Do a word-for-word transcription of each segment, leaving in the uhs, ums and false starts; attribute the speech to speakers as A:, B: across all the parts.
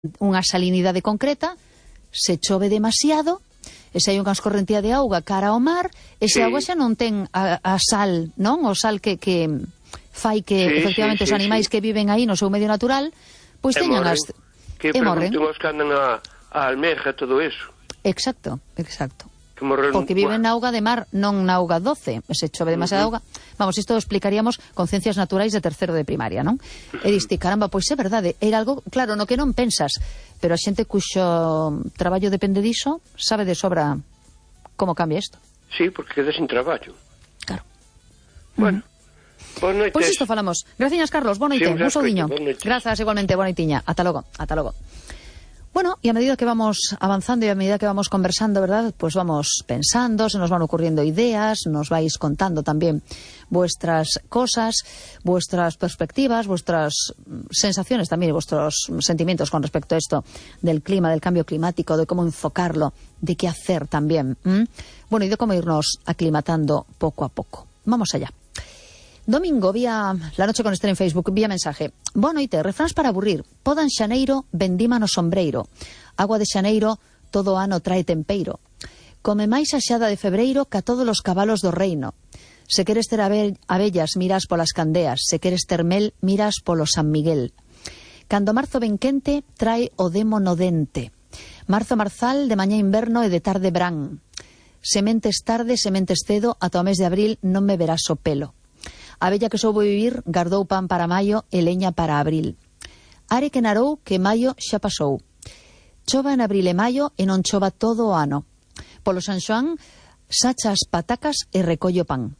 A: unha salinidade concreta, se chove demasiado, e se hai unha escorrentía de auga cara ao mar, ese
B: Sí.
A: auga xa non ten a, a sal, non? O sal que, que fai que,
B: Sí,
A: efectivamente,
B: sí,
A: os animais
B: sí.
A: que viven aí no seu medio natural, pois
B: E
A: teñan
B: morren.
A: as...
B: Que
A: e morren.
B: pregunten os que andan a, a almeja, todo eso.
A: Exacto, exacto.
B: Que morren...
A: Porque viven na auga de mar, non na auga doce. Se chove demasiada
B: Uh-huh.
A: auga... Vamos, isto o explicaríamos con ciencias naturais de terceiro de primaria, non? E diste, caramba, pois é verdade, era algo, claro, no que non pensas, pero a xente cuxo traballo depende diso, sabe de sobra como cambia isto.
B: Sí, porque queda sin traballo.
A: Claro.
B: Bueno, boa noites.
A: Pois isto falamos. Graciñas, Carlos, boa noite,
B: Siempre
A: un saudiño.
B: boa noites.
A: Grazas, igualmente, boa noitiña. Ata logo, ata logo. Bueno, y a medida que vamos avanzando y a medida que vamos conversando, ¿verdad? Pues vamos pensando, se nos van ocurriendo ideas, nos vais contando también vuestras cosas, vuestras perspectivas, vuestras sensaciones también, vuestros sentimientos con respecto a esto del clima, del cambio climático, de cómo enfocarlo, de qué hacer también. ¿m? Bueno, y de cómo irnos aclimatando poco a poco. Vamos allá. Domingo, vía La Noche con Esther en Facebook, vía mensaje. Boa noite, refráns para aburrir. Poda en xaneiro, vendima no sombreiro. Agua de xaneiro, todo o ano trae tempeiro. Come máis a xada de febreiro ca todos os cabalos do reino. Se queres ter abe abellas, miras polas candeas. Se queres ter mel, miras polo San Miguel. Cando marzo ben quente, trae o demo no dente. Marzo marzal, de mañá inverno e de tarde brán. Sementes tarde, sementes cedo, ata o mes de abril non me verás o pelo. A bella que soubo vivir gardou pan para maio e leña para abril. Are que narou que maio xa pasou. Chova en abril e maio e non chova todo o ano. Polo San Xoán, sacha as patacas e recollo pan.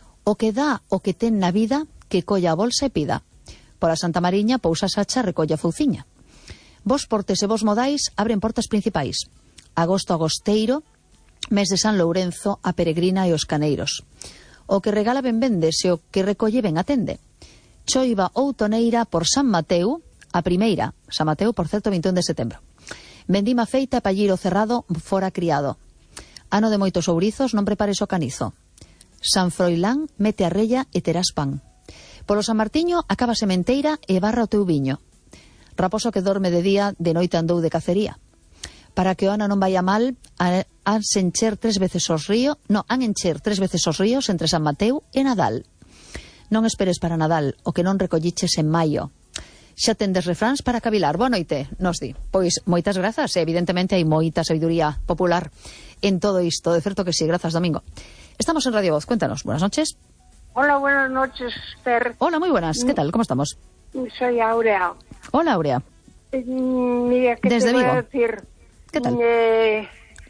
A: O que dá o que ten na vida, que colla a bolsa e pida. Pola Santa Mariña, pousa sacha, recolla fouciña. Vos portes e vos modais abren portas principais. Agosto agosteiro, mes de San Lourenzo, a peregrina e os caneiros. O que regala ben vende, se o que recolle ben atende. Choiva outoneira por San Mateu, a primeira. San Mateu, por certo, vinte e un de setembro. Vendima feita, palliro cerrado, fora criado. Ano de moitos ourizos, non prepares o canizo. San Froilán, mete a rella e terás pan. Polo San Martiño, acaba a sementeira e barra o teu viño. Raposo que dorme de día, de noite andou de cacería. Para que o ano non vaya mal, han se encher tres veces os ríos, no, han encher tres veces os ríos entre San Mateu e Nadal. Non esperes para Nadal, o que non recolliches en maio. Xa tendes refráns para cavilar. Boa noite, nos di. Pois moitas grazas, evidentemente hai moita sabiduría popular en todo isto, de certo que sí, grazas, Domingo. Estamos en Radio Voz, cuéntanos, buenas noches.
C: Hola, buenas noches, Esther.
A: Hola, muy buenas, ¿qué tal? ¿Cómo estamos?
C: Soy Aurea.
A: Hola, Aurea.
C: Eh, mira, ¿qué
A: Desde
C: te voy
A: Vigo.
C: a decir?
A: ¿Qué tal?
C: Eh,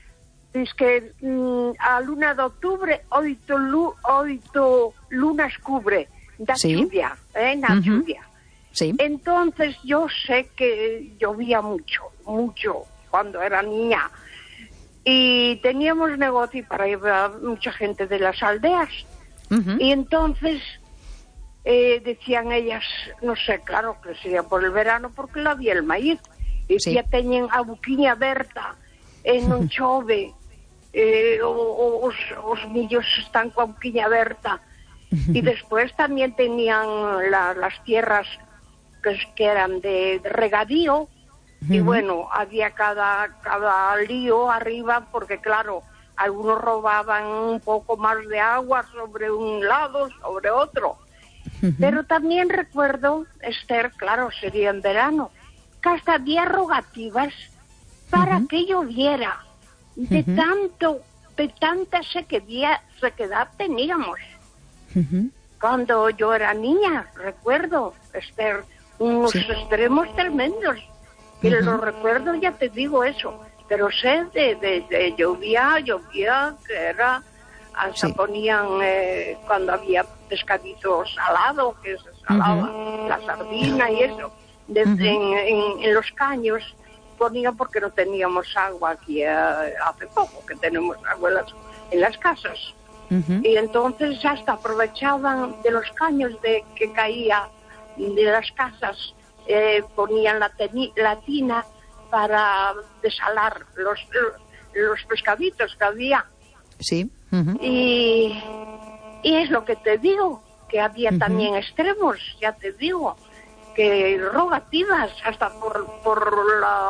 C: es que mm, a luna de octubre oito, lu, oito lunas cubre da
A: Sí.
C: lluvia, eh, na
A: Ujú.
C: lluvia.
A: Sí.
C: Entonces yo sé que llovía mucho, mucho cuando era niña. Y teníamos negocio para llevar mucha gente de las aldeas.
A: Uh-huh.
C: Y entonces eh, decían ellas, no sé, claro que sería por el verano porque la había el maíz. E
A: Sí.
C: ya teñen a buquiña aberta e non chove, eh, o, o, os, os millos están coa buquiña aberta. Y después también tenían la, las tierras que, que eran de, de regadío. Y bueno, había cada, cada lío arriba porque claro, algunos robaban un poco más de agua sobre un lado, sobre otro. Pero también recuerdo, Esther, claro, sería en verano, que hasta había rogativas para
A: Uh-huh.
C: que lloviera. De
A: Uh-huh.
C: tanto, de tanta sequedad, sequedad teníamos.
A: Uh-huh.
C: Cuando yo era niña, recuerdo, Esther, unos
A: Sí.
C: extremos tremendos. Y
A: Ujú.
C: lo recuerdo, ya te digo eso. Pero sé de, de, de llovía, llovía, que era... Hasta
A: Sí.
C: ponían, eh, cuando había pescadito salado, que se salaba la sardina y eso. De,
A: Ujú.
C: en, en, en los caños ponían porque no teníamos agua aquí eh, hace poco, que tenemos agua en las, en las casas.
A: Uh-huh.
C: Y entonces hasta aprovechaban de los caños de que caía de las casas, eh, ponían la, teni, la tina para desalar los, los pescaditos que había.
A: Sí. Uh-huh.
C: Y, y es lo que te digo, que había
A: Uh-huh.
C: también extremos, ya te digo, que rogativas hasta por, por la